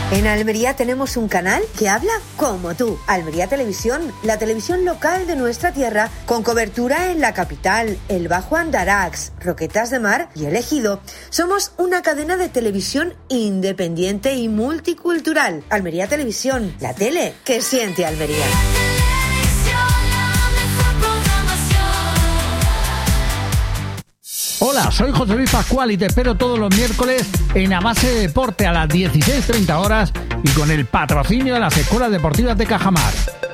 En Almería tenemos un canal que habla como tú. Almería Televisión, la televisión local de nuestra tierra, con cobertura en la capital, el Bajo Andarax, Roquetas de Mar y El Ejido. Somos una cadena de televisión independiente y multicultural. Almería Televisión, la tele que siente Almería. Hola, soy José Luis Pascual y te espero todos los miércoles en Amase Deporte a las 16:30 horas y con el patrocinio de las Escuelas Deportivas de Cajamar.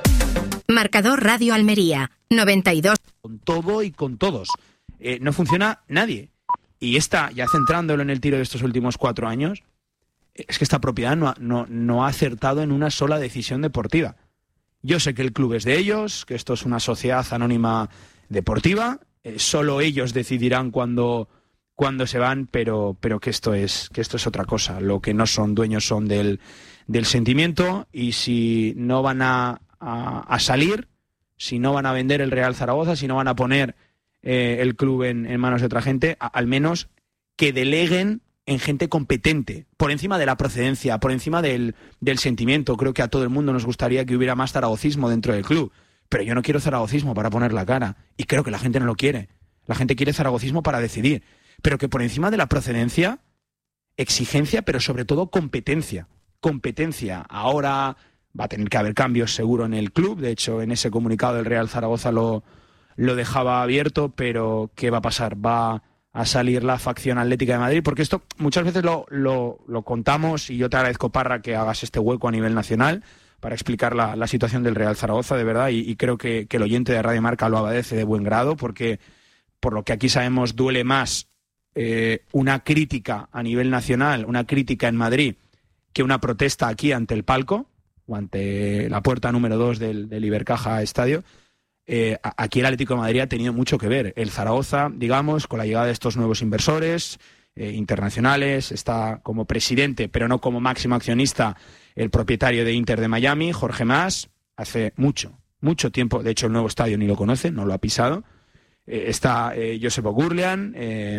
Marcador Radio Almería, 92. Con todo y con todos. No funciona nadie. Y ya centrándolo en el tiro de estos últimos 4 años, es que esta propiedad no ha acertado en una sola decisión deportiva. Yo sé que el club es de ellos, que esto es una sociedad anónima deportiva. Solo ellos decidirán cuándo se van, pero que esto es otra cosa. Lo que no son dueños son del sentimiento, y si no van a salir, si no van a vender el Real Zaragoza, si no van a poner el club en manos de otra gente, al menos que deleguen en gente competente, por encima de la procedencia, por encima del sentimiento. Creo que a todo el mundo nos gustaría que hubiera más zaragocismo dentro del club. Pero yo no quiero zaragocismo para poner la cara, y creo que la gente no lo quiere. La gente quiere zaragocismo para decidir, pero que por encima de la procedencia, exigencia, pero sobre todo competencia. Competencia. Ahora va a tener que haber cambios seguro en el club. De hecho, en ese comunicado del Real Zaragoza lo dejaba abierto, pero ¿qué va a pasar? Va a salir la facción Atlética de Madrid, porque esto muchas veces lo contamos, y yo te agradezco, Parra, que hagas este hueco a nivel nacional para explicar la situación del Real Zaragoza, de verdad, y creo que el oyente de Radio Marca lo agradece de buen grado, porque por lo que aquí sabemos duele más una crítica a nivel nacional, una crítica en Madrid, que una protesta aquí ante el palco o ante la puerta número 2 del Ibercaja Estadio. Aquí el Atlético de Madrid ha tenido mucho que ver. El Zaragoza, digamos, con la llegada de estos nuevos inversores internacionales, está como presidente, pero no como máximo accionista, el propietario de Inter de Miami, Jorge Mas. Hace mucho tiempo, de hecho el nuevo estadio ni lo conoce, no lo ha pisado. Está Josep Ogurlian,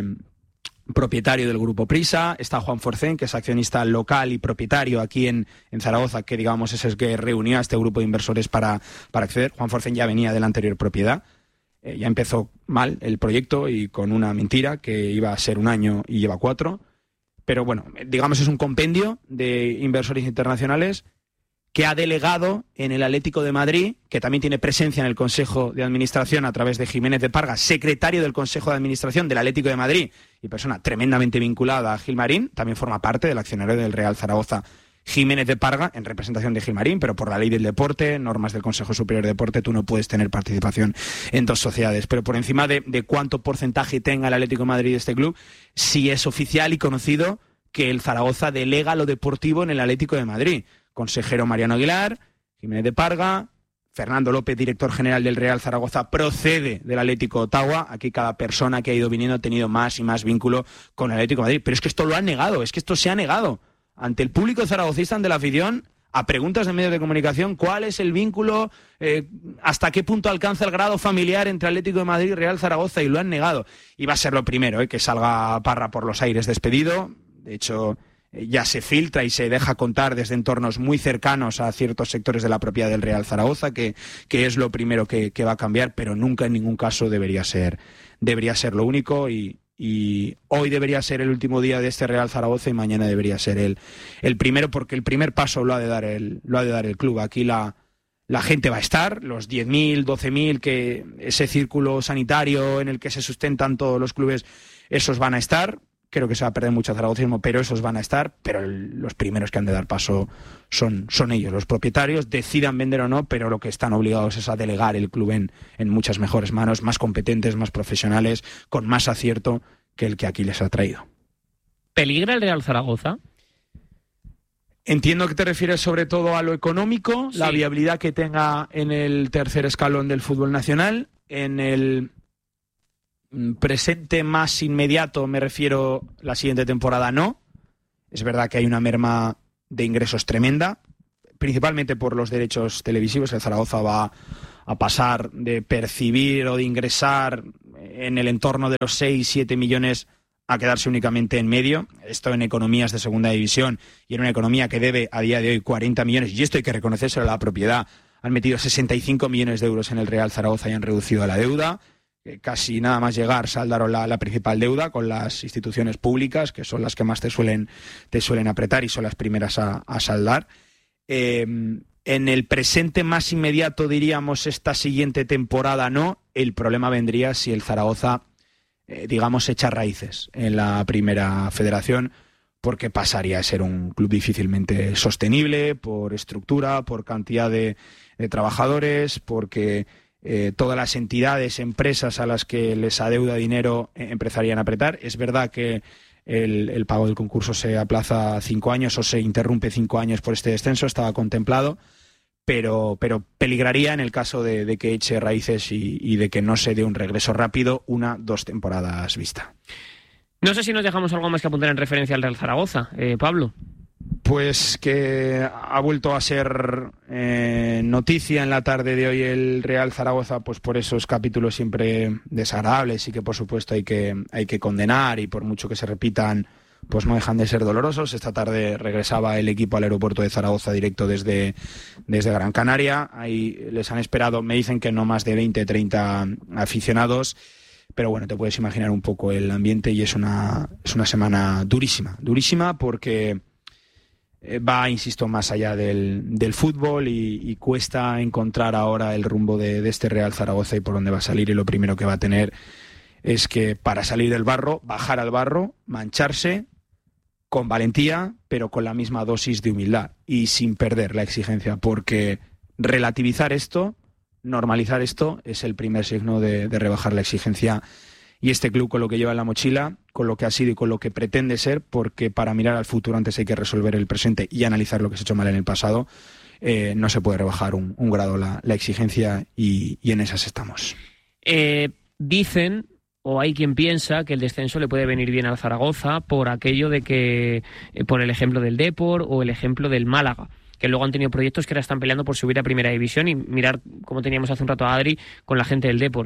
propietario del grupo Prisa. Está Juan Forcén, que es accionista local y propietario aquí en Zaragoza, que digamos es el que reunió a este grupo de inversores para acceder. Juan Forcén ya venía de la anterior propiedad. Ya empezó mal el proyecto y con una mentira que iba a ser 1 año y lleva 4. Pero bueno, digamos es un compendio de inversores internacionales que ha delegado en el Atlético de Madrid, que también tiene presencia en el Consejo de Administración a través de Jiménez de Parga, secretario del Consejo de Administración del Atlético de Madrid y persona tremendamente vinculada a Gilmarín. También forma parte del accionario del Real Zaragoza, Jiménez de Parga, en representación de Gilmarín, pero por la ley del deporte, normas del Consejo Superior de Deporte, tú no puedes tener participación en 2 sociedades. Pero por encima de cuánto porcentaje tenga el Atlético de Madrid de este club, sí es oficial y conocido que el Zaragoza delega lo deportivo en el Atlético de Madrid. Consejero Mariano Aguilar, Jiménez de Parga, Fernando López, director general del Real Zaragoza, procede del Atlético Ottawa. Aquí cada persona que ha ido viniendo ha tenido más y más vínculo con el Atlético de Madrid. Pero es que esto lo han negado, es que esto se ha negado ante el público zaragocista, ante la afición, a preguntas de medios de comunicación: ¿cuál es el vínculo? ¿Hasta qué punto alcanza el grado familiar entre Atlético de Madrid y Real Zaragoza? Y lo han negado. Y va a ser lo primero, que salga Parra por los aires despedido. De hecho, ya se filtra y se deja contar desde entornos muy cercanos a ciertos sectores de la propiedad del Real Zaragoza que es lo primero que va a cambiar, pero nunca en ningún caso debería ser lo único. Y hoy debería ser el último día de este Real Zaragoza y mañana debería ser el primero, porque el primer paso lo ha de dar el club. Aquí la gente va a estar, los 10.000, 12.000, que ese círculo sanitario en el que se sustentan todos los clubes, esos van a estar. Creo que se va a perder mucho zaragocismo, pero esos van a estar. Pero los primeros que han de dar paso son ellos, los propietarios, decidan vender o no, pero lo que están obligados es a delegar el club en muchas mejores manos, más competentes, más profesionales, con más acierto que el que aquí les ha traído. ¿Peligra el Real Zaragoza? Entiendo que te refieres sobre todo a lo económico, sí. La viabilidad que tenga en el tercer escalón del fútbol nacional. En el presente más inmediato me refiero la siguiente temporada, no. Es verdad que hay una merma de ingresos tremenda, principalmente por los derechos televisivos. El Zaragoza va a pasar de percibir o de ingresar en el entorno de los 6-7 millones a quedarse únicamente en medio. Esto en economías de segunda división y en una economía que debe a día de hoy 40 millones, y esto hay que reconocérselo a la propiedad. Han metido 65 millones de euros en el Real Zaragoza y han reducido la deuda. Casi nada más llegar saldaron la principal deuda con las instituciones públicas, que son las que más te suelen apretar y son las primeras a saldar. En el presente más inmediato, diríamos, esta siguiente temporada no. El problema vendría si el Zaragoza, echa raíces en la primera federación, porque pasaría a ser un club difícilmente sostenible por estructura, por cantidad de trabajadores, porque todas las entidades, empresas a las que les adeuda dinero empezarían a apretar. Es verdad que el pago del concurso se aplaza 5 años o se interrumpe 5 años por este descenso, estaba contemplado, pero peligraría en el caso de que eche raíces y de que no se dé un regreso rápido 1-2 temporadas vista. No sé si nos dejamos algo más que apuntar en referencia al Real Zaragoza, Pablo. Pues que ha vuelto a ser noticia en la tarde de hoy el Real Zaragoza, pues por esos capítulos siempre desagradables y que por supuesto hay que condenar, y por mucho que se repitan, pues no dejan de ser dolorosos. Esta tarde regresaba el equipo al aeropuerto de Zaragoza directo desde Gran Canaria. Ahí les han esperado, me dicen que no más de 20-30 aficionados. Pero bueno, te puedes imaginar un poco el ambiente, y es una semana durísima porque va, insisto, más allá del fútbol y cuesta encontrar ahora el rumbo de este Real Zaragoza y por dónde va a salir. Y lo primero que va a tener es que, para salir del barro, bajar al barro, mancharse con valentía, pero con la misma dosis de humildad y sin perder la exigencia, porque relativizar esto, normalizar esto, es el primer signo de rebajar la exigencia. Y este club, con lo que lleva en la mochila, con lo que ha sido y con lo que pretende ser, porque para mirar al futuro antes hay que resolver el presente y analizar lo que se ha hecho mal en el pasado, no se puede rebajar un grado la exigencia, y en esas estamos. Dicen, o hay quien piensa, que el descenso le puede venir bien al Zaragoza por aquello de que, por el ejemplo del Depor o el ejemplo del Málaga, que luego han tenido proyectos que ahora están peleando por subir a Primera División, y mirar cómo teníamos hace un rato a Adri con la gente del Depor.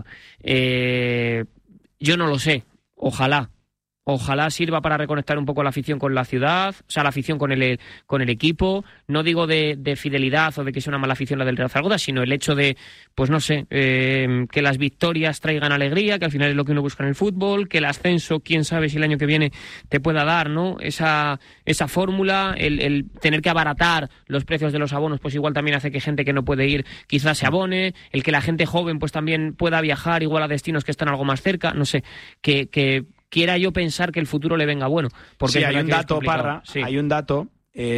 Yo no lo sé, ojalá sirva para reconectar un poco la afición con la ciudad, o sea, la afición con el equipo. No digo de fidelidad o de que sea una mala afición la del Real Zaragoza, sino el hecho de, pues no sé, que las victorias traigan alegría, que al final es lo que uno busca en el fútbol, que el ascenso, quién sabe si el año que viene te pueda dar, ¿no? Esa fórmula, el tener que abaratar los precios de los abonos, pues igual también hace que gente que no puede ir quizás se abone, el que la gente joven pues también pueda viajar igual a destinos que están algo más cerca, no sé, que quiera yo pensar que el futuro le venga bueno. Porque sí, hay un dato, Parra, sí. Hay un dato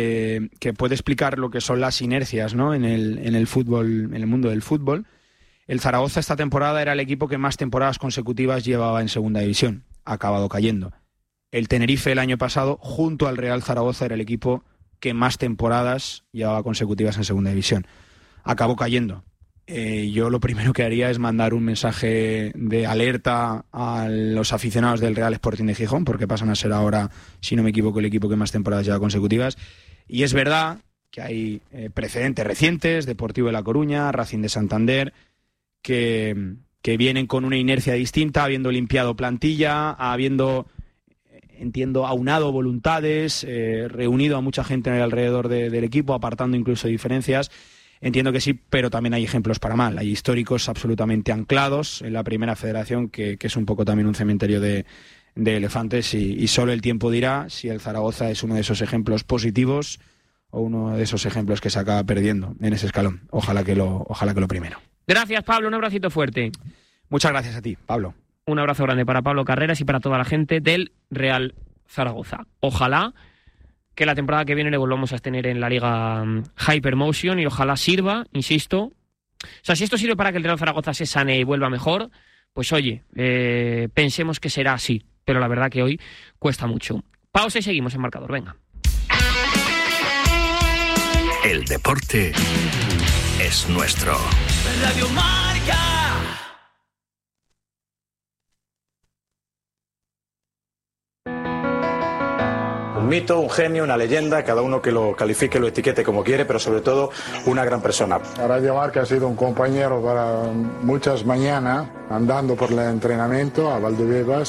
que puede explicar lo que son las inercias, ¿no? en el fútbol, en el mundo del fútbol. El Zaragoza esta temporada era el equipo que más temporadas consecutivas llevaba en segunda división. Ha acabado cayendo. El Tenerife el año pasado, junto al Real Zaragoza, era el equipo que más temporadas llevaba consecutivas en segunda división. Acabó cayendo. Yo lo primero que haría es mandar un mensaje de alerta a los aficionados del Real Sporting de Gijón, porque pasan a ser ahora, si no me equivoco, el equipo que más temporadas lleva consecutivas. Y es verdad que hay precedentes recientes, Deportivo de La Coruña, Racing de Santander, que vienen con una inercia distinta, habiendo limpiado plantilla, habiendo, entiendo, aunado voluntades, reunido a mucha gente alrededor del equipo, apartando incluso diferencias. Entiendo que sí, pero también hay ejemplos para mal. Hay históricos absolutamente anclados en la primera federación, que es un poco también un cementerio de elefantes, y solo el tiempo dirá si el Zaragoza es uno de esos ejemplos positivos o uno de esos ejemplos que se acaba perdiendo en ese escalón. Ojalá que lo primero. Gracias, Pablo. Un abracito fuerte. Muchas gracias a ti, Pablo. Un abrazo grande para Pablo Carreras y para toda la gente del Real Zaragoza. Ojalá que la temporada que viene le volvamos a tener en la Liga Hypermotion, y ojalá sirva, insisto. O sea, si esto sirve para que el Real Zaragoza se sane y vuelva mejor, pues oye, pensemos que será así. Pero la verdad que hoy cuesta mucho. Pausa y seguimos en Marcador, venga. El deporte es nuestro. Radio Marca. Un mito, un genio, una leyenda, cada uno que lo califique, lo etiquete como quiere, pero sobre todo una gran persona. Radio Marca ha sido un compañero para muchas mañanas andando por el entrenamiento a Valdebebas.